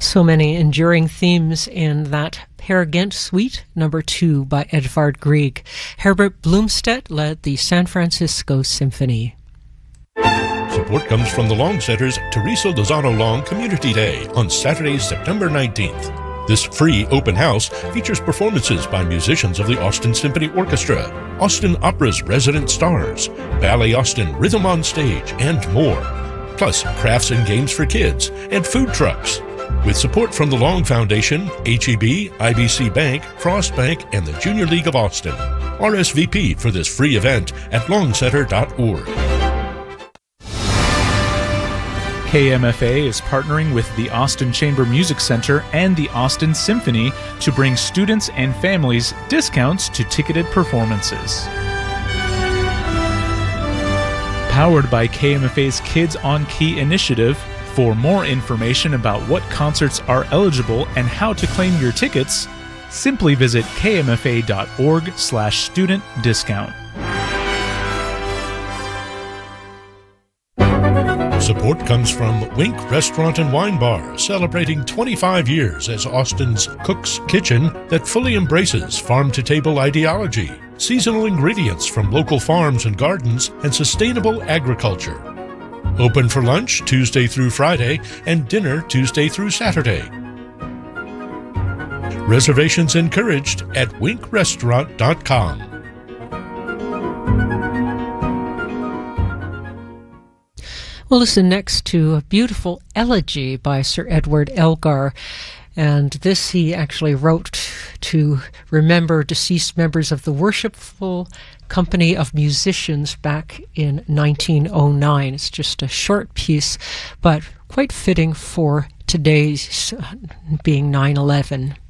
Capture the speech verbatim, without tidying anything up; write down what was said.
So many enduring themes in that Peer Gynt Suite number two by Edvard Grieg. Herbert Blomstedt led the San Francisco Symphony. Support comes from the Longsetters Teresa Lozano Long Community Day on Saturday, September nineteenth. This free open house features performances by musicians of the Austin Symphony Orchestra, Austin Opera's resident stars, Ballet Austin Rhythm on Stage, and more. Plus crafts and games for kids and food trucks. With support from the Long Foundation, H E B, I B C Bank, Frost Bank, and the Junior League of Austin. R S V P for this free event at longsetter dot org. K M F A is partnering with the Austin Chamber Music Center and the Austin Symphony to bring students and families discounts to ticketed performances. Powered by K M F A's Kids on Key initiative, for more information about what concerts are eligible and how to claim your tickets, simply visit k m f a dot org slash student discount. Support comes from Wink Restaurant and Wine Bar, celebrating twenty-five years as Austin's Cook's Kitchen that fully embraces farm-to-table ideology, seasonal ingredients from local farms and gardens, and sustainable agriculture. Open for lunch Tuesday through Friday and dinner Tuesday through Saturday. Reservations encouraged at wink restaurant dot com. We'll listen next to a beautiful elegy by Sir Edward Elgar. And this he actually wrote to remember deceased members of the Worshipful Company of Musicians back in nineteen oh nine. It's just a short piece, but quite fitting for today's uh, being nine eleven.